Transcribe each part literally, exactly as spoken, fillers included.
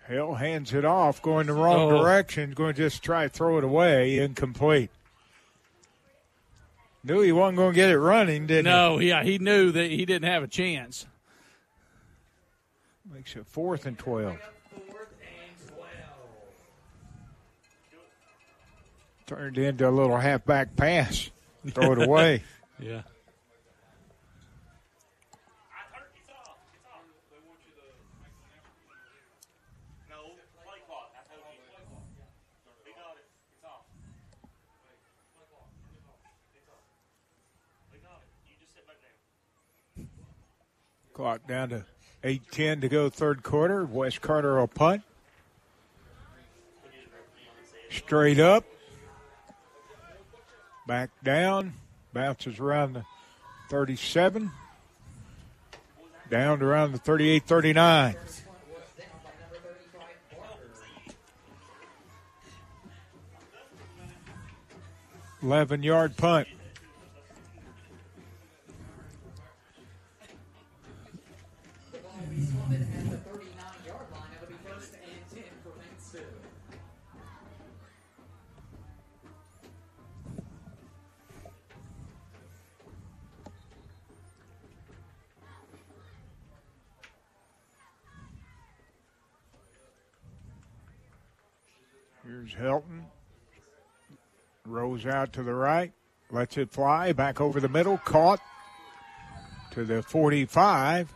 Hill hands it off, going the wrong oh. direction, going to just try to throw it away, incomplete. Knew he wasn't going to get it running, didn't no, he? No, yeah, he knew that he didn't have a chance. Makes it fourth and twelve. Turned into a little halfback pass. Throw it away. Yeah. Clock down to eight ten to go third quarter. Wes Carter will punt. Straight up. Back down. Bounces around the thirty-seven. Down to around the thirty-eight thirty-nine. eleven-yard punt. Here's Helton. Rolls out to the right. Lets it fly. Back over the middle. Caught to the forty-five.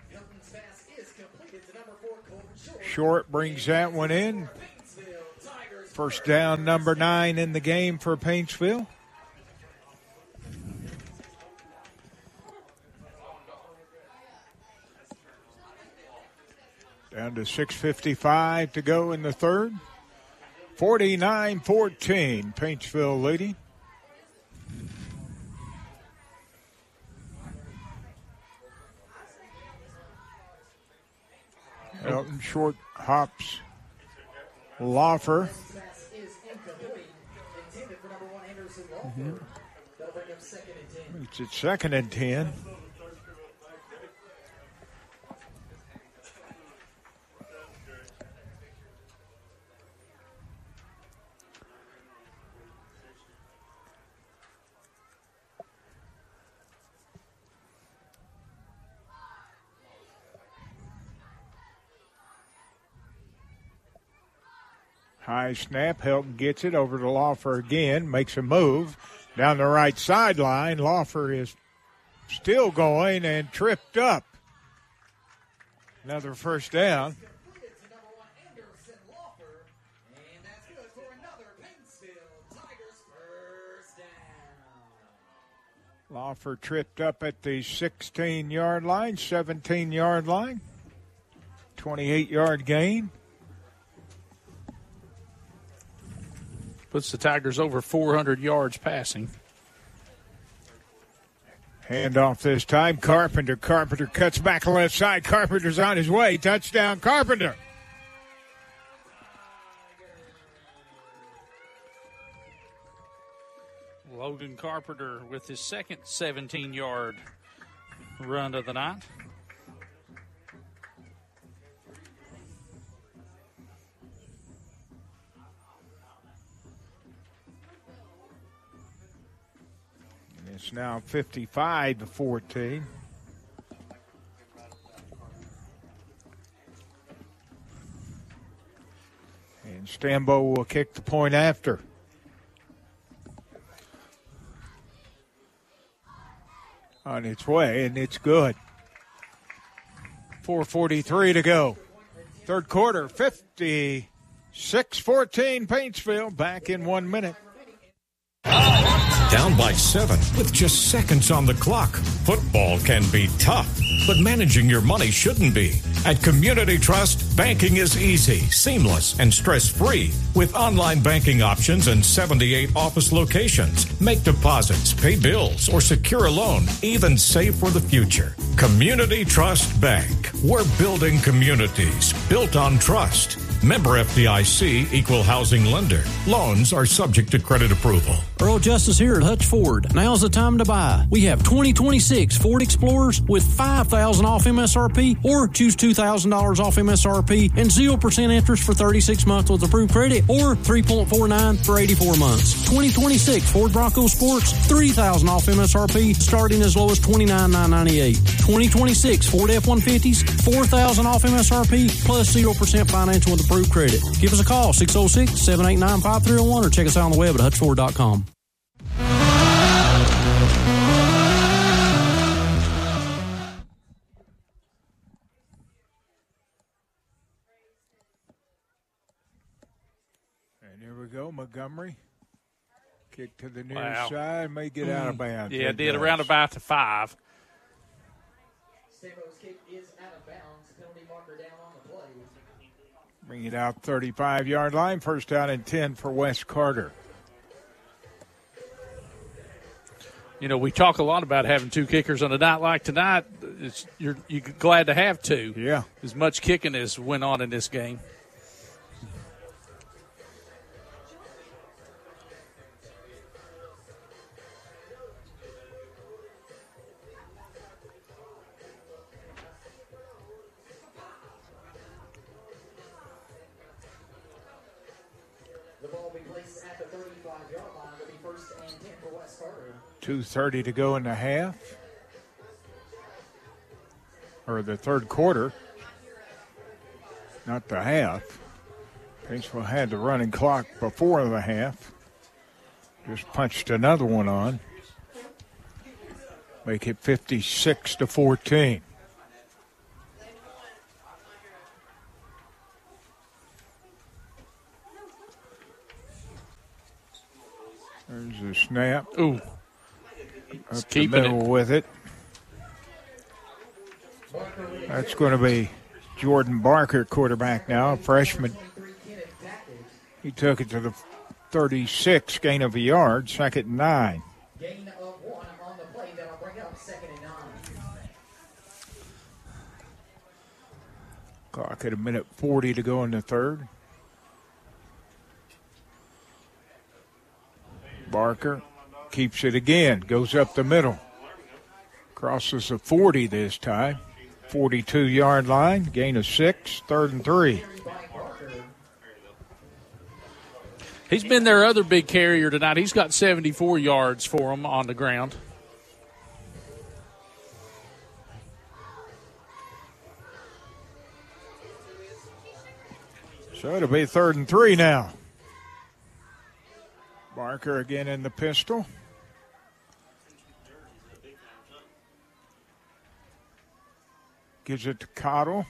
Short brings that one in. First down, number nine in the game for Paintsville. Down to six fifty-five to go in the third. forty-nine fourteen, Paintsville leading. Elton short hops Loffer. Mm-hmm. It's at second and ten. High snap. Helton gets it over to Lawfer again. Makes a move down the right sideline. Lawfer is still going and tripped up. Another first down. Lawfer tripped up at the sixteen-yard line, seventeen-yard line. twenty-eight-yard gain. Puts the Tigers over four hundred yards passing. Handoff this time. Carpenter. Carpenter cuts back left side. Carpenter's on his way. Touchdown, Carpenter. Logan Carpenter with his second seventeen-yard run of the night. It's now fifty-five to fourteen. And Stambo will kick the point after. On its way, and it's good. four forty-three to go. Third quarter, fifty-six fourteen, Paintsville. Back in one minute. Down by seven with just seconds on the clock. Football can be tough, but managing your money shouldn't be. At Community Trust, banking is easy, seamless, and stress-free with online banking options and seventy-eight office locations. Make deposits, pay bills, or secure a loan, even save for the future. Community Trust Bank. We're building communities built on trust. Member F D I C, Equal Housing Lender. Loans are subject to credit approval. Earl Justice here at Hutch Ford. Now's the time to buy. We have twenty twenty-six Ford Explorers with five thousand dollars off M S R P, or choose two thousand dollars off M S R P and zero percent interest for thirty-six months with approved credit, or three point four nine for eighty-four months. twenty twenty-six Ford Bronco Sports, three thousand dollars off M S R P, starting as low as twenty-nine thousand nine hundred ninety-eight dollars. twenty twenty-six Ford F one fifties, four thousand dollars off M S R P, plus zero percent financial with approved credit. Give us a call, six oh six, seven eight nine, five three oh one, or check us out on the web at hutch ford dot com. And here we go, Montgomery. Kick to the near Wow. side, may get out of bounds. Yeah, It did does. around about to five. Stevo's kick is out of bounds. Penalty marker down on the play. Bring it out thirty-five-yard line. First down and ten for Wes Carter. You know, we talk a lot about having two kickers on a night like tonight. It's, you're you're glad to have two. Yeah. As much kicking as went on in this game. The ball will be placed at the thirty-five-yard line. It'll be first and ten for Wes Carter. two thirty to go in the half. Or the third quarter. Not the half. Paintsville had the running clock before the half. Just punched another one on. Make it fifty-six to fourteen. There's a snap. Ooh. Up the keeping middle it. with it. That's going to be Jordan Barker, quarterback now, a freshman. He took it to the thirty-six, gain of a yard, second and nine. Gain of one on the play. That'll bring up second and nine. Clock at a minute forty to go in the third. Barker keeps it again, goes up the middle. Crosses the forty this time. forty-two-yard line, gain of six, third and three. He's been their other big carrier tonight. He's got seventy-four yards for them on the ground. So it'll be third and three now. Barker again in the pistol. Gives it to Cottle.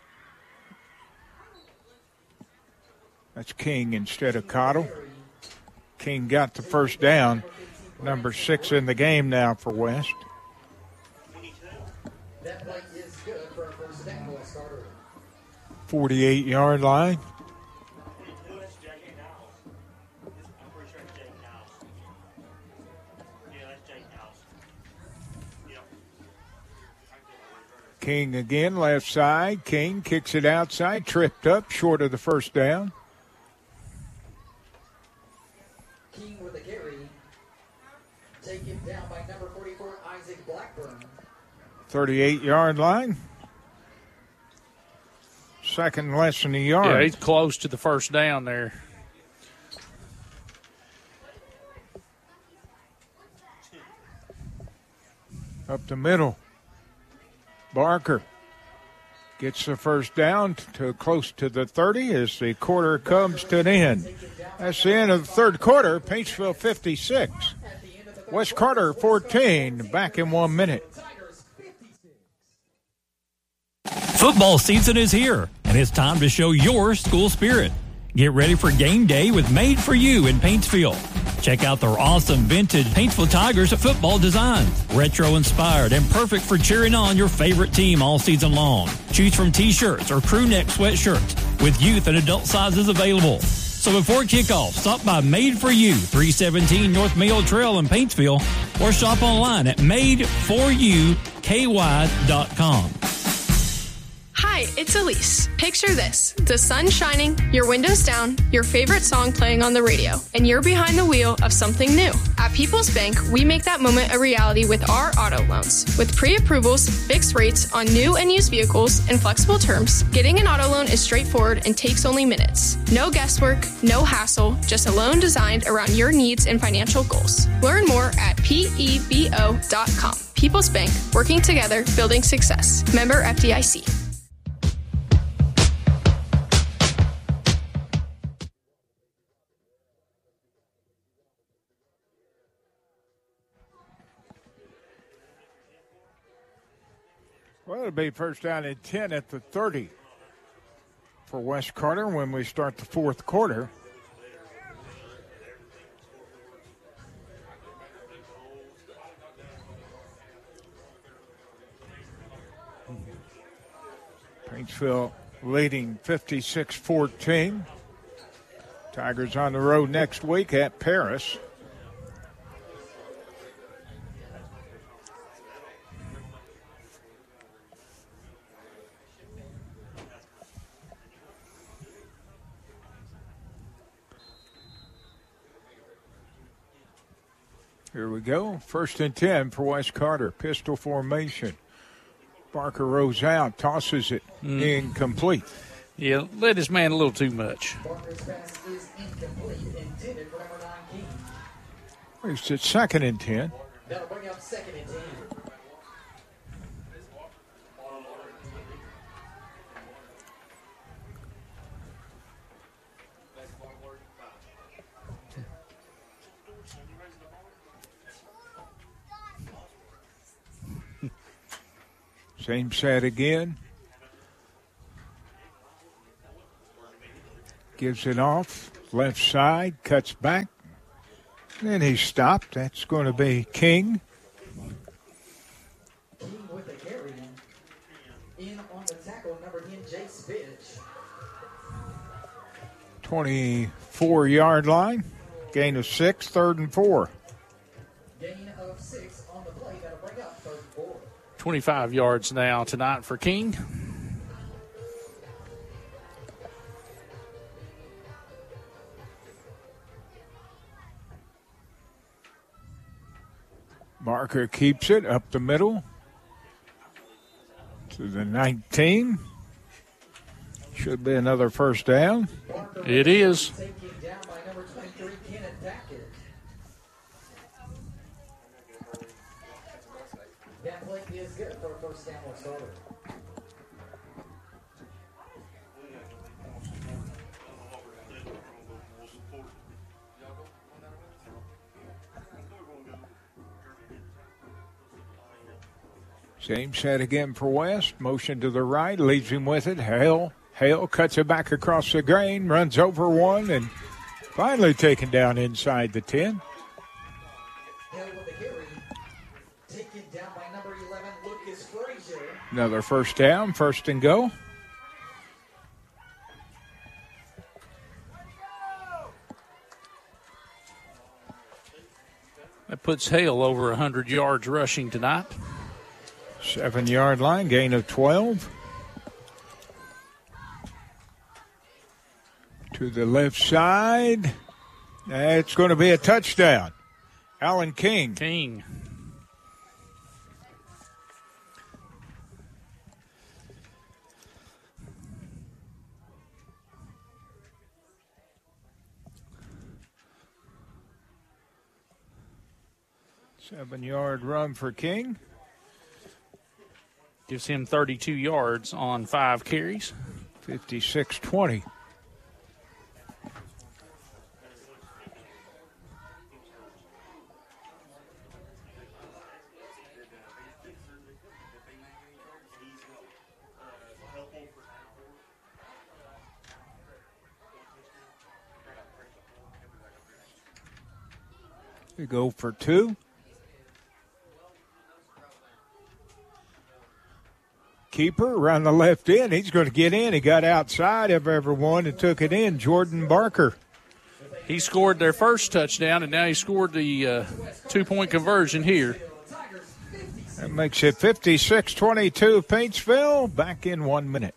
That's King instead of Cottle. King got the first down. Number six in the game now for West. That play is good for a first down. Wes Carter. forty-eight-yard line. King again, left side. King kicks it outside, tripped up, short of the first down. King with a carry. Taken down by number forty-four, Isaac Blackburn. thirty-eight-yard line. Second less than a Yeah, yard. he's close to the first down there. Up the middle. Barker gets the first down to close to the thirty as the quarter comes to an end. That's the end of the third quarter. Paintsville fifty-six. West Carter fourteen. Back in one minute. Football season is here, and it's time to show your school spirit. Get ready for game day with Made For You in Paintsville. Check out their awesome vintage Paintsville Tigers football designs. Retro-inspired and perfect for cheering on your favorite team all season long. Choose from T-shirts or crew neck sweatshirts with youth and adult sizes available. So before kickoff, stop by Made For You, three seventeen North Mayo Trail in Paintsville, or shop online at made for you k y dot com. Hi, it's Elise. Picture this. The sun shining, your windows down, your favorite song playing on the radio, and you're behind the wheel of something new. At People's Bank, we make that moment a reality with our auto loans. With pre-approvals, fixed rates on new and used vehicles, and flexible terms, getting an auto loan is straightforward and takes only minutes. No guesswork, no hassle, just a loan designed around your needs and financial goals. Learn more at P E B O dot com. People's Bank, working together, building success. Member F D I C. Well, it'll be first down and ten at the thirty for West Carter when we start the fourth quarter. Paintsville leading fifty-six fourteen. Tigers on the road next week at Paris. Here we go. First and ten for West Carter. Pistol formation. Barker rolls out, tosses it mm. incomplete. Yeah, led his man a little too much. Barker's pass is incomplete, intended for number nine, King. It's at second and ten. That'll bring up second and ten. Same set again. Gives it off. Left side. Cuts back. And he's stopped. That's going to be King. King with the carry. In on the tackle, number ten, Jace Fitch. twenty-four-yard line. Gain of six. Third and four. Gain of six on the play. That'll bring up third and four. twenty-five yards now tonight for King. Barker keeps it up the middle to the nineteen. Should be another first down. It is. Taken down by number twenty-three, Kenneth Dackett. That play is good for a first down or starter. Same set again for West. Motion to the right, leads him with it. Hale, Hale cuts it back across the grain, runs over one, and finally taken down inside the ten. Hale with the carry. Taken down by number eleven, Lucas Frazier. Another first down, first and go. That puts Hale over one hundred yards rushing tonight. Seven-yard line, gain of twelve. To the left side. It's going to be a touchdown. Alan King. King. Seven-yard run for King. Gives him thirty-two yards on five carries. fifty-six twenty. We go for two. Keeper around the left end. He's going to get in. He got outside of everyone and took it in. Jordan Barker. He scored their first touchdown, and now he scored the uh, two-point conversion here. That makes it fifty-six twenty-two Paintsville. Back in one minute.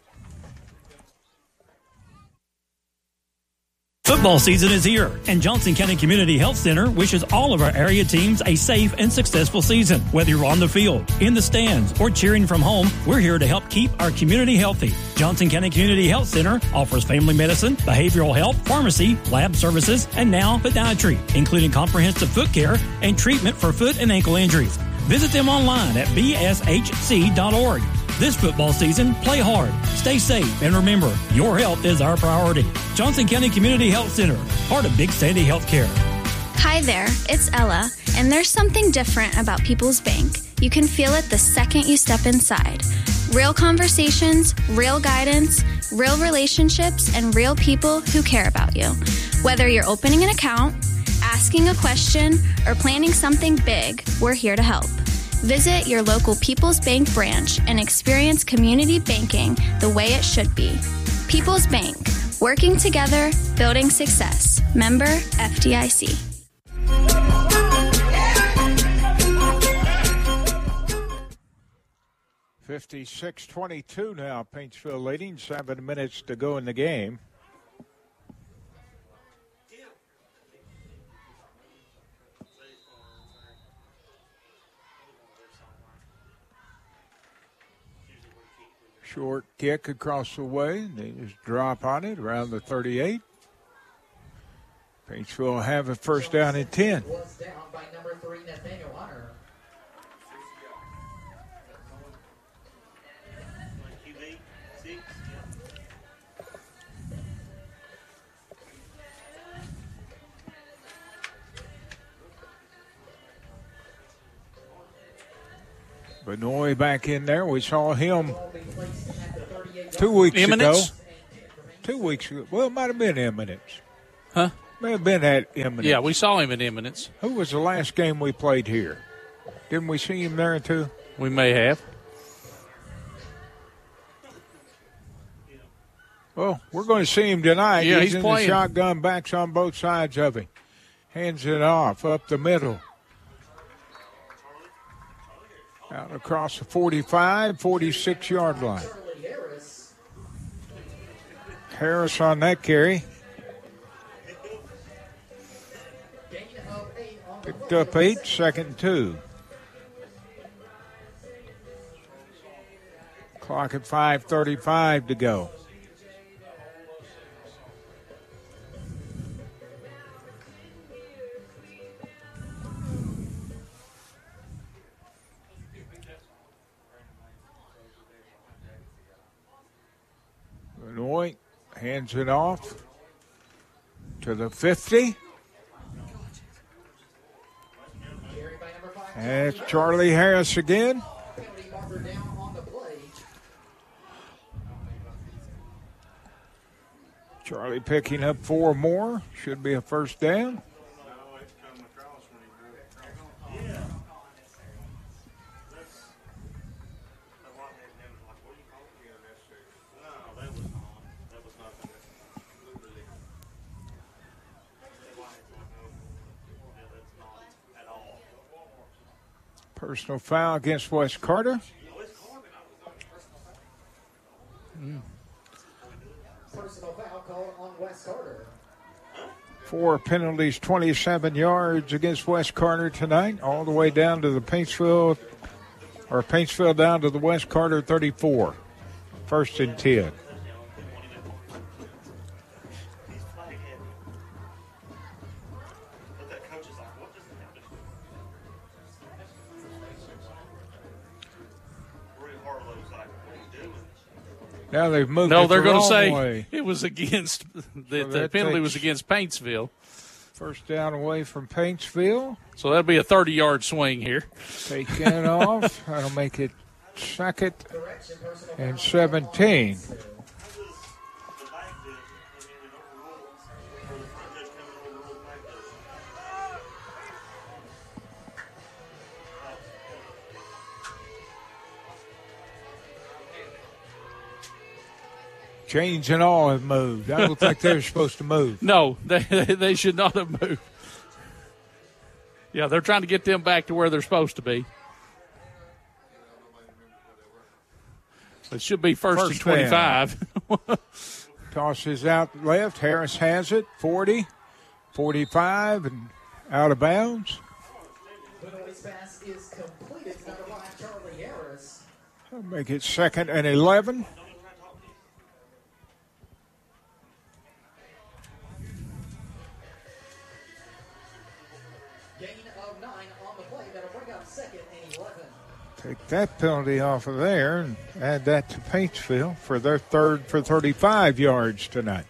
Football season is here, and Johnson County Community Health Center wishes all of our area teams a safe and successful season. Whether you're on the field, in the stands, or cheering from home, we're here to help keep our community healthy. Johnson County Community Health Center offers family medicine, behavioral health, pharmacy, lab services, and now podiatry, including comprehensive foot care and treatment for foot and ankle injuries. Visit them online at b s h c dot org. This football season, play hard, stay safe, and remember, your health is our priority. Johnson County Community Health Center, part of Big Sandy Healthcare. Hi there, it's Ella, and there's something different about People's Bank. You can feel it the second you step inside. Real conversations, real guidance, real relationships, and real people who care about you. Whether you're opening an account, asking a question, or planning something big, we're here to help. Visit your local People's Bank branch and experience community banking the way it should be. People's Bank, working together, building success. Member F D I C. fifty-six twenty-two now, Paintsville leading, seven minutes to go in the game. Short kick across the way. They just drop on it around the thirty-eight. Paintsville will have a first down and ten. Was down by number three, Nathaniel Hunter. Benoit back in there. We saw him two weeks Eminence? ago. Two weeks ago. Well, it might have been Eminence. Huh? May have been at Eminence. Yeah, we saw him in Eminence. Who was the last game we played here? Didn't we see him there too? We may have. Well, we're going to see him tonight. Yeah, he's in playing. The shotgun, backs on both sides of him. Hands it off up the middle. Out across the forty-five, forty-six-yard line. Harris on that carry. Picked up eight, second and two. Clock at five thirty-five to go. Benoit hands it off to the fifty. And it's Charlie Harris again. Charlie picking up four more. Should be a first down. Personal foul against Wes Carter. Mm. Personal foul called on Wes Carter. Four penalties, twenty-seven yards against Wes Carter tonight, all the way down to the Paintsville, or Paintsville down to the Wes Carter thirty-four. First and ten. Now they've moved. No, it they're the going to wrong say way. it was against the, So the that penalty takes- was against Paintsville. First down away from Paintsville. So that'll be a thirty-yard swing here. Taking it off. That'll make it second and seventeen. Chains and all have moved. I don't think they're supposed to move. No, they they should not have moved. Yeah, they're trying to get them back to where they're supposed to be. It should be first, First and twenty-five. Tosses out left. Harris has it. forty, forty-five, and out of bounds. Benoit's pass is completed. Number five, Charlie Harris. That'll make it second and eleven. Gain of nine on the play. That'll bring up second and eleven. Take that penalty off of there and add that to Paintsville for their third for thirty-five yards tonight.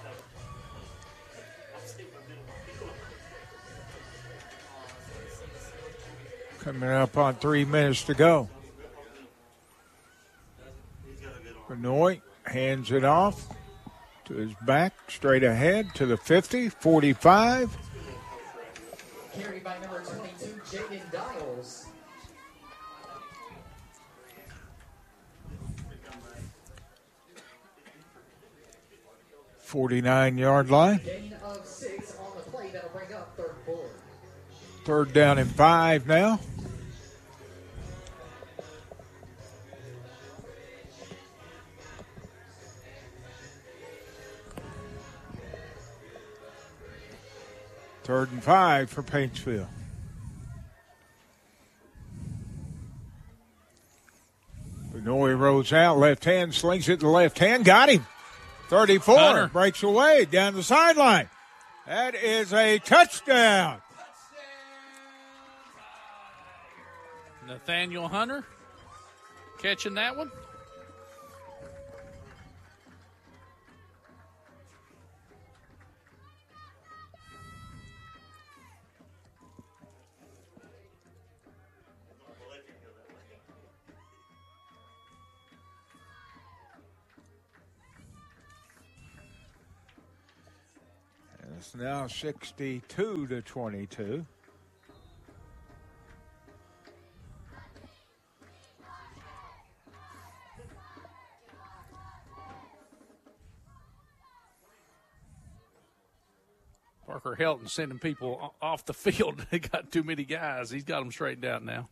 Coming up on three minutes to go. Benoit hands it off to his back, straight ahead to the fifty, forty-five. Carried by number twenty-two, Jaden Dials. forty-nine-yard line. Gain of six on the play. That'll bring up third forward. Third down and five now. Third and five for Paintsville. Benoit rolls out, left hand, slings it to the left hand, got him. thirty-four, Hunter. breaks away down the sideline. That is a touchdown. Nathaniel Hunter catching that one. It's now sixty-two to twenty-two. Parker Helton sending people off the field. They got too many guys. He's got them straightened out now.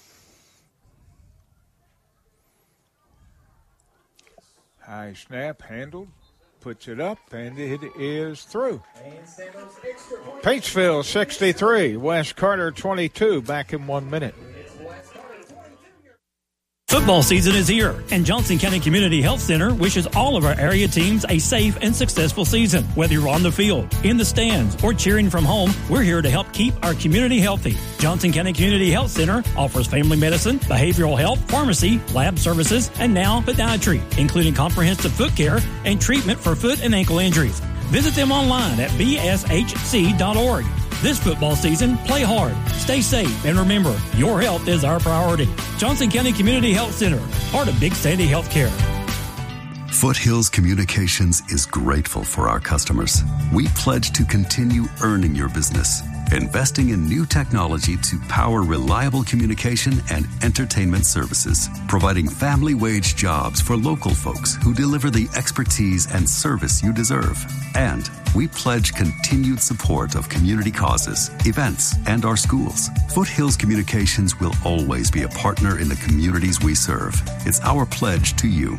High snap, handled, puts it up, and it is through. And Stanley's extra point. Paintsville sixty-three, West Carter twenty-two, back in one minute. It's West Carter twenty-two. Football season is here, and Johnson County Community Health Center wishes all of our area teams a safe and successful season. Whether you're on the field, in the stands, or cheering from home, we're here to help keep our community healthy. Johnson County Community Health Center offers family medicine, behavioral health, pharmacy, lab services, and now podiatry, including comprehensive foot care and treatment for foot and ankle injuries. Visit them online at b s h c dot org. This football season, play hard, stay safe, and remember, your health is our priority. Johnson County Community Health Center, part of Big Sandy Healthcare. Foothills Communications is grateful for our customers. We pledge to continue earning your business, investing in new technology to power reliable communication and entertainment services, providing family wage jobs for local folks who deliver the expertise and service you deserve. And we pledge continued support of community causes, events, and our schools. Foothills Communications will always be a partner in the communities we serve. It's our pledge to you.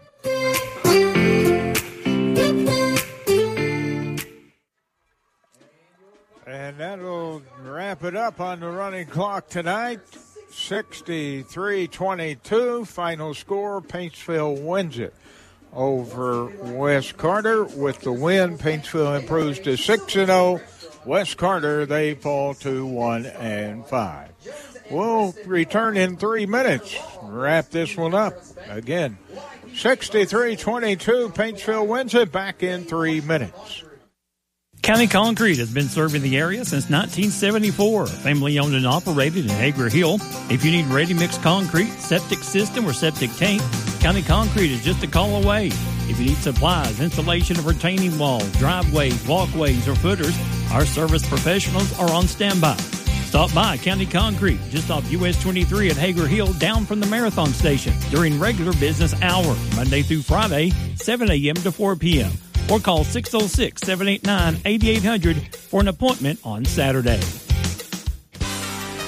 And that'll wrap it up on the running clock tonight. sixty-three twenty-two, final score. Paintsville wins it over West Carter. With the win, Paintsville improves to six and oh. West Carter, they fall to one and five. We'll return in three minutes. Wrap this one up. Again, sixty-three twenty-two, Paintsville wins it. Back in three minutes. County Concrete has been serving the area since nineteen seventy-four. Family owned and operated in Hager Hill. If you need ready-mix concrete, septic system, or septic tank, County Concrete is just a call away. If you need supplies, installation of retaining walls, driveways, walkways, or footers, our service professionals are on standby. Stop by County Concrete, just off U S twenty-three at Hager Hill, down from the Marathon Station, during regular business hours, Monday through Friday, seven a.m. to four p.m. Or call six oh six, seven eight nine, eight eight hundred for an appointment on Saturday.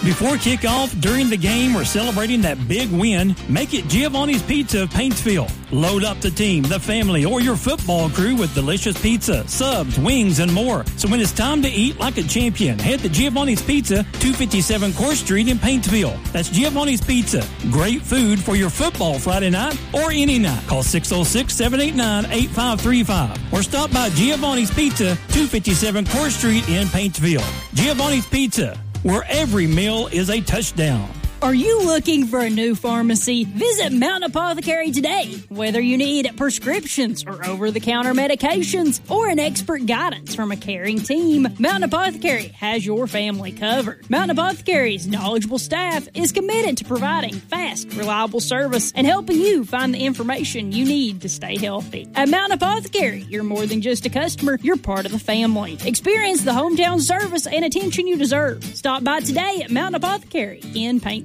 Before kickoff, during the game, or celebrating that big win, make it Giovanni's Pizza of Paintsville. Load up the team, the family, or your football crew with delicious pizza, subs, wings, and more. So when it's time to eat like a champion, head to Giovanni's Pizza, two fifty-seven Court Street in Paintsville. That's Giovanni's Pizza. Great food for your football Friday night or any night. Call six oh six, seven eight nine, eight five three five or stop by Giovanni's Pizza, two fifty-seven Court Street in Paintsville. Giovanni's Pizza, where every meal is a touchdown. Are you looking for a new pharmacy? Visit Mountain Apothecary today. Whether you need prescriptions or over-the-counter medications or an expert guidance from a caring team, Mountain Apothecary has your family covered. Mountain Apothecary's knowledgeable staff is committed to providing fast, reliable service and helping you find the information you need to stay healthy. At Mountain Apothecary, you're more than just a customer, you're part of the family. Experience the hometown service and attention you deserve. Stop by today at Mountain Apothecary in Paintsville.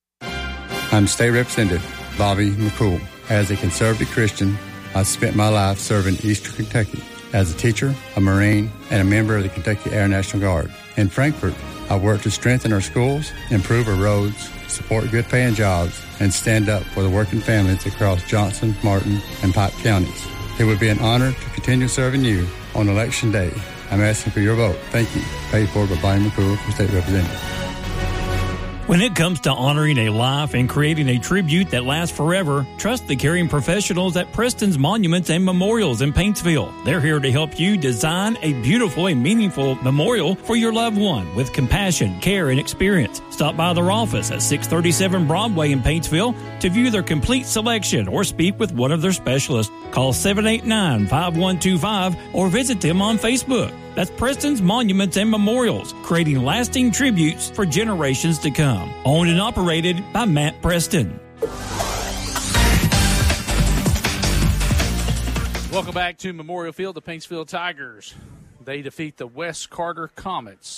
I'm State Representative Bobby McCool. As a conservative Christian, I spent my life serving Eastern Kentucky as a teacher, a Marine, and a member of the Kentucky Air National Guard. In Frankfort, I worked to strengthen our schools, improve our roads, support good-paying jobs, and stand up for the working families across Johnson, Martin, and Pike counties. It would be an honor to continue serving you on Election Day. I'm asking for your vote. Thank you. Paid for by Bobby McCool for State Representative. When it comes to honoring a life and creating a tribute that lasts forever, trust the caring professionals at Preston's Monuments and Memorials in Paintsville. They're here to help you design a beautiful and meaningful memorial for your loved one with compassion, care, and experience. Stop by their office at six thirty-seven Broadway in Paintsville to view their complete selection or speak with one of their specialists. Call seven eight nine, five one two five or visit them on Facebook. That's Preston's Monuments and Memorials, creating lasting tributes for generations to come. Owned and operated by Matt Preston. Welcome back to Memorial Field. The Paintsville Tigers, they defeat the West Carter Comets